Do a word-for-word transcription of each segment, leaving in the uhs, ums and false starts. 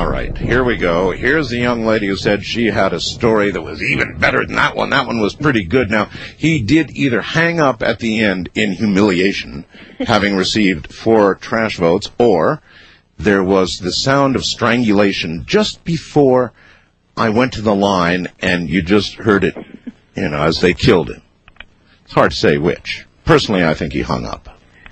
All right, here we go. Here's the young lady who said she had a story that was even better than that one. That one was pretty good. Now, he did either hang up at the end in humiliation, having received four trash votes, or there was the sound of strangulation just before I went to the line, and you just heard it, you know, as they killed him. It's hard to say which. Personally, I think he hung up.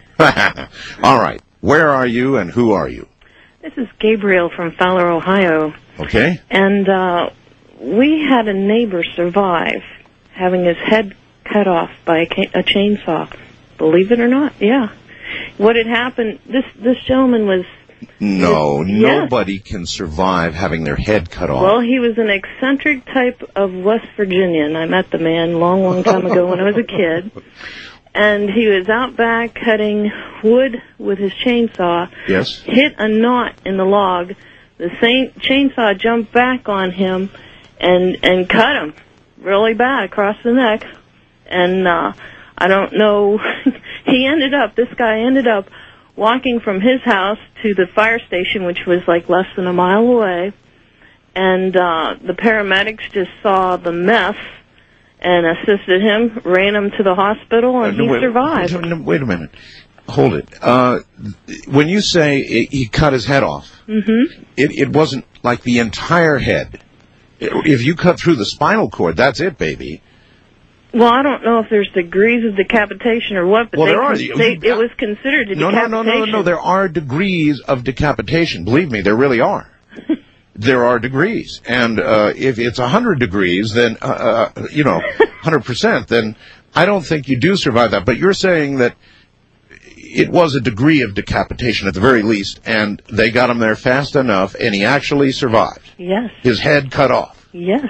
All right. Where are you and who are you? This is Gabriel from Fowler, Ohio. Okay. And uh, we had a neighbor survive having his head cut off by a, ca- a chainsaw. Believe it or not, yeah. What had happened, this, this gentleman was... No, was, yes. Nobody can survive having their head cut off. Well, he was an eccentric type of West Virginian. I met the man a long, long time ago when I was a kid. And he was out back cutting wood with his chainsaw. Yes. Hit a knot in the log. The same chainsaw jumped back on him and and cut him really bad across the neck. And uh, I don't know. He ended up. This guy ended up walking from his house to the fire station, which was like less than a mile away. And uh, the paramedics just saw the mess and assisted him, ran him to the hospital, and uh, he wait, survived. Wait, wait a minute. Hold it. Uh, when you say it, he cut his head off, mm-hmm. it, it wasn't like the entire head. If you cut through the spinal cord, that's it, baby. Well, I don't know if there's degrees of decapitation or what, but well, they, there are. They, it was considered a no, decapitation. No, no, no, no, no. There are degrees of decapitation. Believe me, there really are. There are degrees, and uh, if it's one hundred degrees, then, uh, uh, you know, one hundred percent, then I don't think you do survive that. But you're saying that it was a degree of decapitation at the very least, and they got him there fast enough, and he actually survived. Yes. His head cut off. Yes.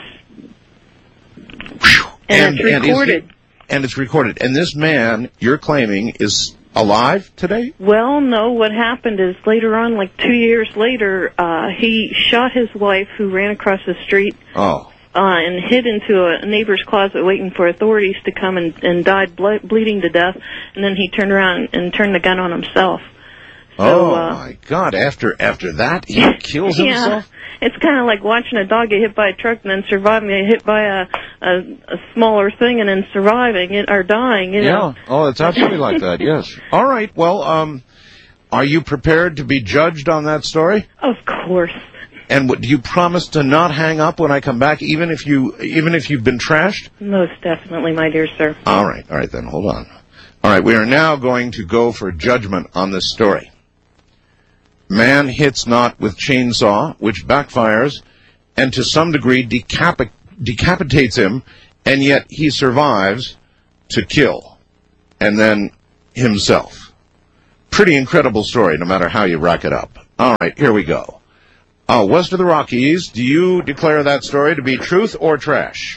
Whew. And, and it's recorded. And, it, and it's recorded. And this man, you're claiming, is alive today? Well, no. What happened is later on, like two years later, uh, he shot his wife, who ran across the street, oh. uh, and hid into a neighbor's closet waiting for authorities to come, and, and died ble- bleeding to death. And then he turned around and turned the gun on himself. So, oh, uh, my God. After after that, he kills yeah. himself? It's kind of like watching a dog get hit by a truck and then surviving, get hit by a, a, a smaller thing and then surviving it, or dying, you know. Yeah. Oh, it's absolutely like that, yes. All right. Well, um, are you prepared to be judged on that story? Of course. And what, do you promise to not hang up when I come back, even if, you, even if you've been trashed? Most definitely, my dear sir. All right. All right, then. Hold on. All right. We are now going to go for judgment on this story. Man hits knot with chainsaw, which backfires, and to some degree decapi- decapitates him, and yet he survives to kill, and then himself. Pretty incredible story, no matter how you rack it up. All right, here we go. Uh, west of the Rockies, do you declare that story to be truth or trash?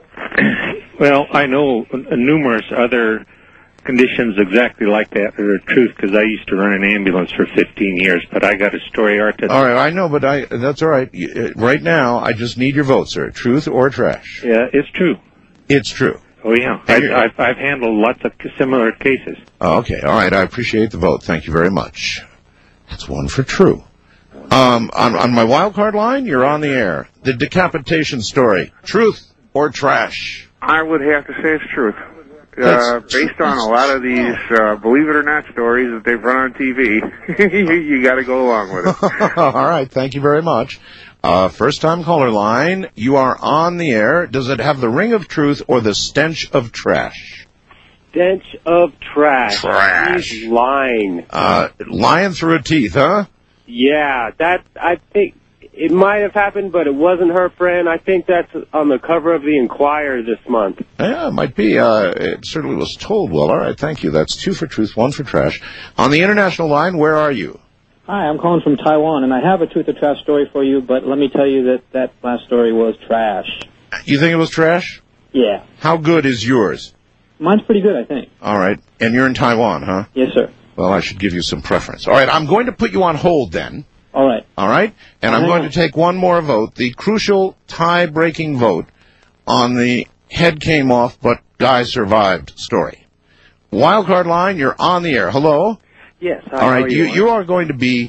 Well, I know numerous other conditions exactly like that are the truth, because I used to run an ambulance for fifteen years, but I got a story art that... All right, I know, but I that's all right. Right now, I just need your vote, sir. Truth or trash? Yeah, it's true. It's true. Oh, yeah. I, I've, I've handled lots of similar cases. Oh, okay, all right. I appreciate the vote. Thank you very much. That's one for true. Um, on, on my wild card line, you're on the air. The decapitation story. Truth or trash? I would have to say it's truth. Uh, based on a lot of these, uh, believe it or not, stories that they've run on T V, you, you got to go along with it. All right, thank you very much. Uh, first time caller line, you are on the air. Does it have the ring of truth or the stench of trash? Stench of trash. Trash. He's lying. Uh, lying through her teeth, huh? Yeah, that, I think, it might have happened, but it wasn't her friend. I think that's on the cover of the Enquirer this month. Yeah, it might be. Uh, it certainly was told well. All right, thank you. That's two for truth, one for trash. On the international line, where are you? Hi, I'm calling from Taiwan, and I have a truth or trash story for you, but let me tell you that that last story was trash. You think it was trash? Yeah. How good is yours? Mine's pretty good, I think. All right. And you're in Taiwan, huh? Yes, sir. Well, I should give you some preference. All right, I'm going to put you on hold then. All right. All right? And I'm Hang going on. to take one more vote, the crucial tie-breaking vote on the head came off but guy survived story. Wildcard line, you're on the air. Hello? Yes. Hi, All right, how are you, you, you are going to be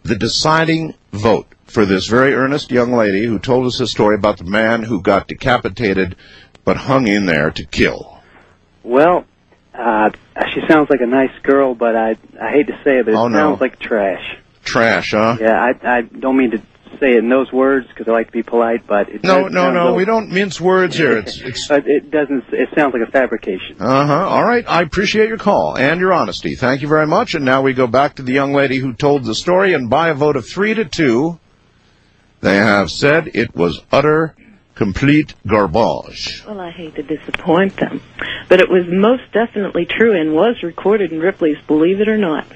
the deciding vote for this very earnest young lady who told us a story about the man who got decapitated but hung in there to kill? Well, uh, she sounds like a nice girl, but I I hate to say it, but it Oh, no. sounds like trash. Trash, huh? Yeah, I I don't mean to say it in those words because I like to be polite, but it No, does no, sound no. little- We don't mince words here. It's, it's. But it doesn't. It sounds like a fabrication. Uh huh. All right. I appreciate your call and your honesty. Thank you very much. And now we go back to the young lady who told the story, and by a vote of three to two, they have said it was utter, complete garbage. Well, I hate to disappoint them, but it was most definitely true and was recorded in Ripley's Believe It or Not.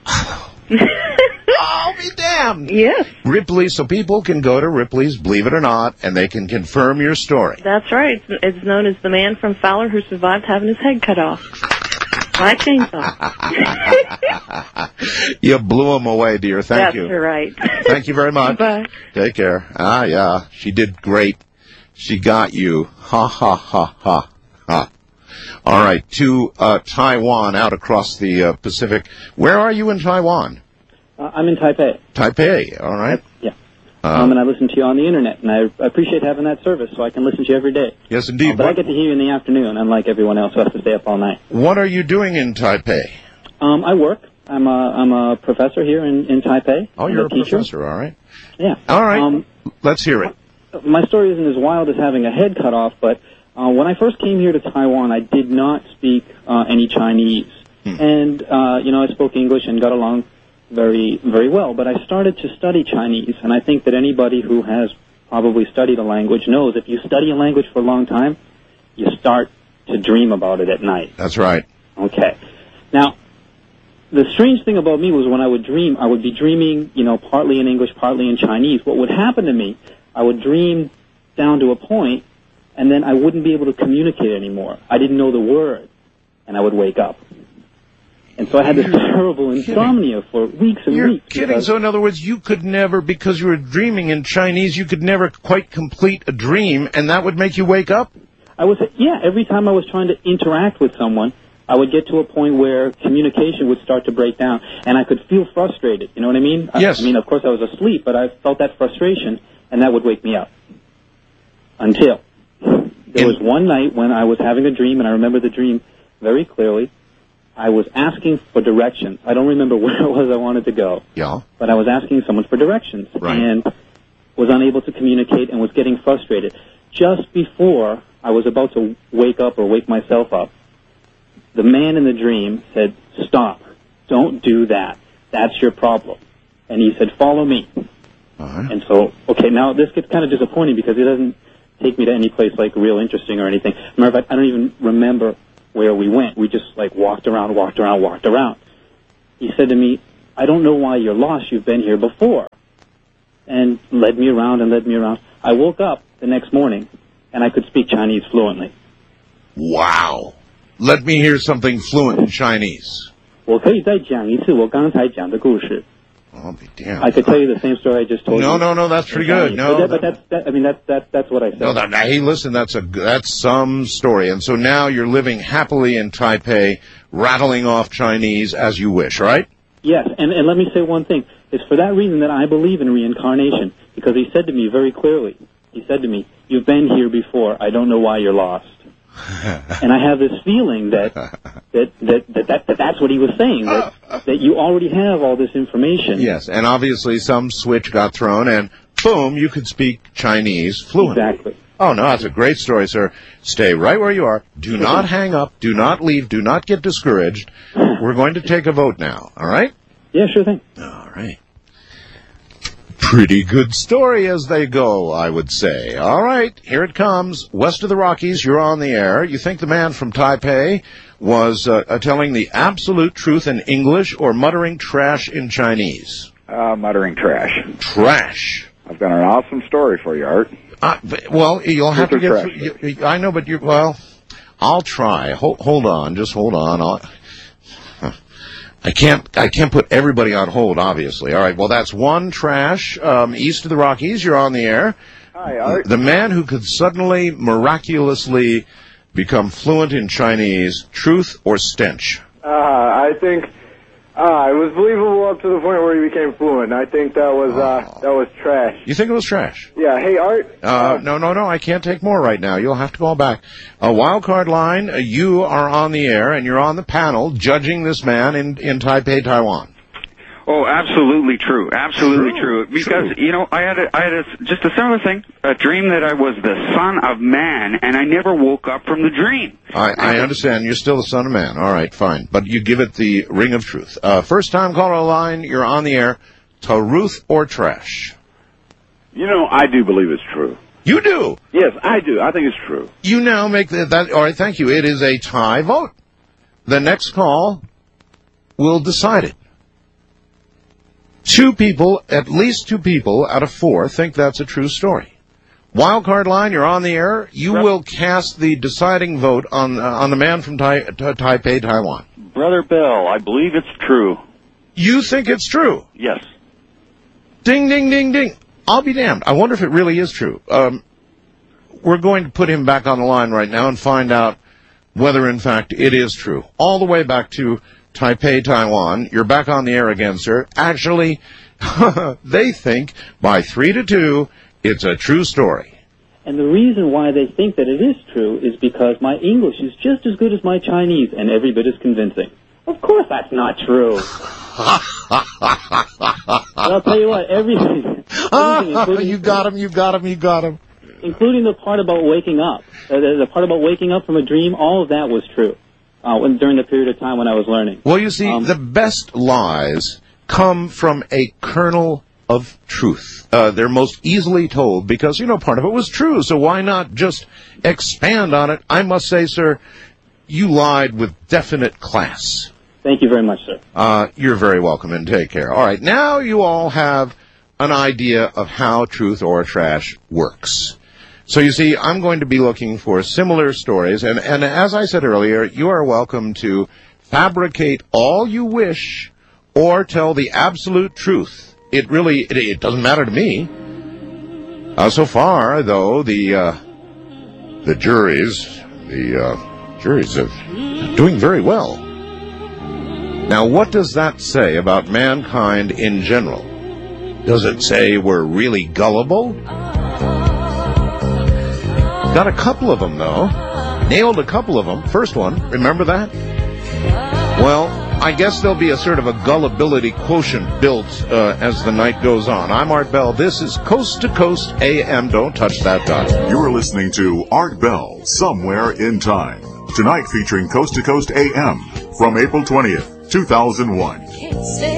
I'll be damned. Yes, Ripley, so people can go to Ripley's, believe it or not, and they can confirm your story. that's right. It's, it's known as the man from Fowler who survived having his head cut off by a chainsaw. You blew him away, dear. Thank That's you. right. Thank you very much. Bye. Take care. Ah, yeah. She did great. She got you. Ha, ha, ha, ha, ha. All right. To uh, Taiwan, out across the uh, Pacific. Where are you in Taiwan? Uh, I'm in Taipei. Taipei. All right. Yeah. Uh, Um, and I listen to you on the internet, and I appreciate having that service, so I can listen to you every day. yes, indeed. Uh, but I What, get to hear you in the afternoon, unlike everyone else who has to stay up all night. what are you doing in Taipei? Um, I work. I'm a I'm a professor here in, in Taipei. Oh, I'm you're a teacher. professor. All right. Yeah. All right. Um, Let's hear it. my story isn't as wild as having a head cut off, but uh, when I first came here to Taiwan, I did not speak uh, any Chinese, Hmm. and uh, you know I spoke English and got along very very well. But I started to study Chinese, and I think that anybody who has probably studied a language knows if you study a language for a long time, you start to dream about it at night. That's right. Okay. Now, the strange thing about me was when I would dream, I would be dreaming, you know, partly in English, partly in Chinese. What would happen to me, I would dream down to a point, and then I wouldn't be able to communicate anymore. I didn't know the word, and I would wake up. And so I had this terrible insomnia for weeks and You're weeks. kidding. because- So in other words, you could never, because you were dreaming in Chinese, you could never quite complete a dream, and that would make you wake up? I was, yeah, every time I was trying to interact with someone, I would get to a point where communication would start to break down, and I could feel frustrated. You know what I mean? I- Yes. I mean, of course, I was asleep, but I felt that frustration, and that would wake me up. Until there was one night when I was having a dream, and I remember the dream very clearly. I was asking for directions. I don't remember where it was I wanted to go, Yeah. but I was asking someone for directions, Right. and was unable to communicate and was getting frustrated. Just before I was about to wake up or wake myself up, the man in the dream said, "Stop. Don't do that. That's your problem." And he said, "Follow me." Uh-huh. And so, okay, now this gets kind of disappointing because it doesn't take me to any place like real interesting or anything. Remember, I I don't even remember where we went. We just like walked around, walked around, walked around. He said to me, "I don't know why you're lost. You've been here before." And led me around and led me around. I woke up the next morning and I could speak Chinese fluently. Wow. Let me hear something fluent in Chinese. 我可以再讲一次我刚才讲的故事. I'll be damned. I could tell you the same story I just told No, you. no, no, that's pretty good. But, No, that, but that's, that, I mean, that's, that, that's what I said. no, that, hey, listen, that's a that's some story. And so now you're living happily in Taipei, rattling off Chinese as you wish, right? Yes, and, and let me say one thing. It's for that reason that I believe in reincarnation, because he said to me very clearly, he said to me, "You've been here before. I don't know why you're lost." And I have this feeling that that, that, that, that, that that's what he was saying, that, that you already have all this information. Yes, and obviously some switch got thrown, and boom, you could speak Chinese fluently. Exactly. Oh, no, that's a great story, sir. Stay right where you are. Do not hang up. Do not leave. Do not get discouraged. We're going to take a vote now, all right? Yeah, sure thing. All right. Pretty good story as they go, I would say. All right, here it comes. West of the Rockies, you're on the air. You think the man from Taipei was uh, uh, telling the absolute truth in English or muttering trash in Chinese? Uh, muttering trash. Trash. I've got an awesome story for you, Art. Uh, but- well, you'll have to Super get trash. through. You, you- I know, but you. Well, I'll try. Hold, hold on, just hold on. I'll, huh. I can't. I can't put everybody on hold. Obviously. All right. Well, that's one trash. Um, east of the Rockies, you're on the air. Hi, Art. The man who could suddenly, miraculously become fluent in Chinese. Truth or stench? Uh, I think Ah, it was believable up to the point where he became fluent. I think that was uh, that was trash. You think it was trash? Yeah. Hey, Art. Uh, no, no, no. I can't take more right now. You'll have to call back. A wild card line. Uh, you are on the air, and you're on the panel judging this man in in Taipei, Taiwan. Oh, absolutely true. Absolutely true. true. Because, true. you know, I had a, I had a, just a similar thing, a dream that I was the son of man, and I never woke up from the dream. I, I understand. You're still the son of man. All right, fine. But you give it the ring of truth. Uh, first time caller line, you're on the air. Taruth or trash? You know, I do believe it's true. You do? Yes, I do. I think it's true. You now make that, that all right, thank you. It is a tie vote. The next call will decide it. Two people, at least two people out of four, think that's a true story. Wildcard line, you're on the air. You will cast the deciding vote on uh, on the man from tai- ta- Taipei, Taiwan. Brother Bell, I believe it's true. You think it's true? Yes. Ding, ding, ding, ding. I'll be damned. I wonder if it really is true. Um, we're going to put him back on the line right now and find out whether, in fact, it is true. All the way back to Taipei, Taiwan. You're back on the air again, sir. Actually, they think by three to two, it's a true story. And the reason why they think that it is true is because my English is just as good as my Chinese, and every bit as convincing. Of course that's not true. But I'll tell you what, everything... everything you got him, you got him, you got him. Including the part about waking up. Uh, the, the part about waking up from a dream, all of that was true. Uh, when, during the period of time when I was learning. Well, you see, um, the best lies come from a kernel of truth. Uh, they're most easily told because, you know, part of it was true, so why not just expand on it? I must say, sir, you lied with definite class. Thank you very much, sir. Uh, you're very welcome, and take care. All right, now you all have an idea of how truth or trash works. So you see, I'm going to be looking for similar stories, and, and as I said earlier, you are welcome to fabricate all you wish or tell the absolute truth. It really, it, it doesn't matter to me. Uh, so far, though, the uh, the juries, the uh, juries are doing very well. Now, what does that say about mankind in general? Does it say we're really gullible? Got a couple of them, though. Nailed a couple of them. First one, remember that? Well, I guess there'll be a sort of a gullibility quotient built uh, as the night goes on. I'm Art Bell. This is Coast to Coast A M. Don't touch that dial. You are listening to Art Bell, Somewhere in Time. Tonight featuring Coast to Coast A M from April twentieth, two thousand one.